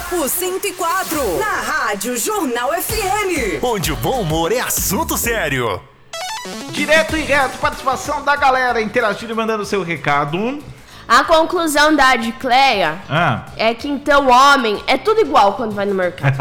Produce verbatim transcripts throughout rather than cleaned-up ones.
Papo cento e quatro, na Rádio Jornal F M. Onde o bom humor é assunto sério. Direto e reto, participação da galera, interagindo e mandando seu recado. A conclusão da Adicleia ah. é que então o homem é tudo igual quando vai no mercado.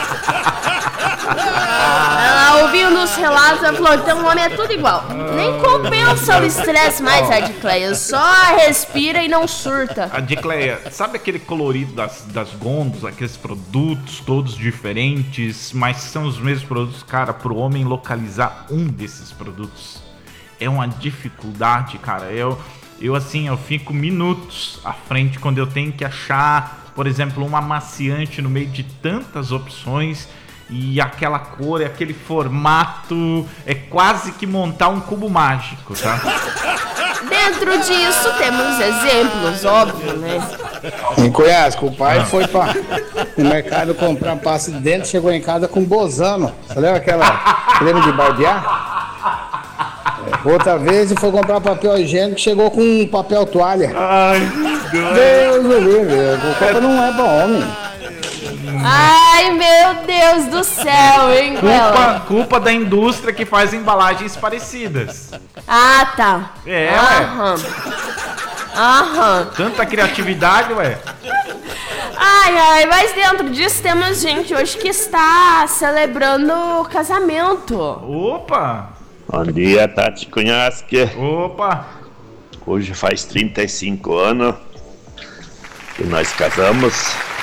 Ela ouviu nos relatos, ela falou, então o homem é tudo igual. Nem compensa o estresse mais, Adicleia. Só respira e não surta. Adicleia, sabe aquele colorido das, das gondos, aqueles produtos todos diferentes, mas são os mesmos produtos? Cara, pro homem localizar um desses produtos é uma dificuldade, cara. Eu... Eu, assim, eu fico minutos à frente quando eu tenho que achar, por exemplo, um amaciante no meio de tantas opções e aquela cor, aquele formato, é quase que montar um cubo mágico, tá? Dentro disso temos exemplos, óbvio, né? Em Goiás, o pai ah. foi para o mercado comprar pasta de dente, chegou em casa com bozano. Você lembra aquela creme de barbear? Outra vez e foi comprar papel higiênico, chegou com um papel toalha. Ai, Deus do livre, o copo não é pra homem. Ai, meu Deus do céu, hein, culpa, culpa da indústria que faz embalagens parecidas. Ah, tá. É, Aham. ué. Aham. Tanta criatividade, ué. Ai, ai, mas dentro disso temos gente hoje que está celebrando o casamento. Opa! Bom dia, Tati Cunhasque. Opa! Hoje faz trinta e cinco anos que nós casamos.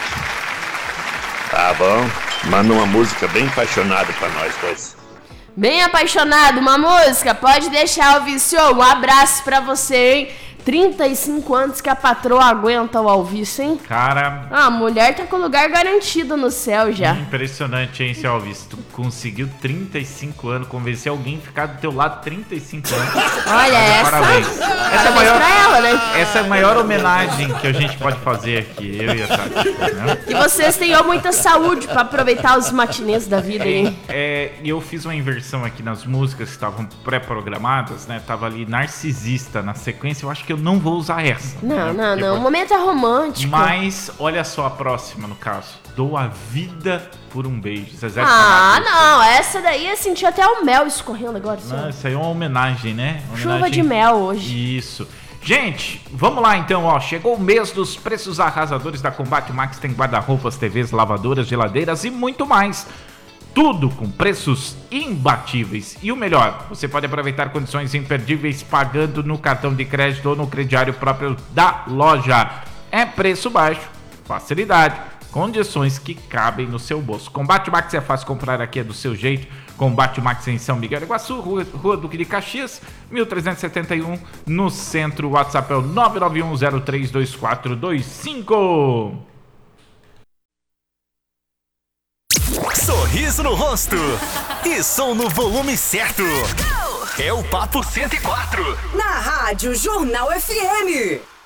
Tá bom? Manda uma música bem apaixonada pra nós dois. Bem apaixonado, uma música? Pode deixar, o Vício. Um abraço pra você, hein? trinta e cinco anos que a patroa aguenta o Alvício, hein? Cara... Ah, a mulher tá com lugar garantido no céu já. Impressionante, hein, seu Alvício? Tu conseguiu trinta e cinco anos, convencer alguém a ficar do teu lado trinta e cinco anos. Olha, essa... Parabéns. Essa é a maior, pra ela, né? Essa é a maior homenagem que a gente pode fazer aqui, eu e a Tati. Né? Que vocês tenham muita saúde pra aproveitar os matinês da vida, hein? É, eu fiz uma inversão aqui nas músicas que estavam pré-programadas, né? Tava ali Narcisista na sequência, eu acho que eu não vou usar essa. Não, né? não, não. O momento é romântico. Mas, olha só a próxima, no caso. Dou a vida por um beijo. Zezé ah, Camargo, não. Essa daí eu senti até o mel escorrendo agora. Não, isso aí é uma homenagem, né? Uma Chuva homenagem... de mel hoje. Isso. Gente, vamos lá então, ó. Chegou o mês dos preços arrasadores da Combate Max. Tem guarda-roupas, T Vs, lavadoras, geladeiras e muito mais. Tudo com preços imbatíveis. E o melhor, você pode aproveitar condições imperdíveis pagando no cartão de crédito ou no crediário próprio da loja. É preço baixo, facilidade, condições que cabem no seu bolso. Combate Max é fácil comprar aqui, é do seu jeito. Combate Max em São Miguel do Iguaçu, Rua, Rua Duque de Caxias, mil trezentos e setenta e um, no centro. O WhatsApp é o nove nove um zero três dois quatro dois cinco. Sorriso no rosto e som no volume certo. É o Papo cento e quatro. Na Rádio Jornal F M.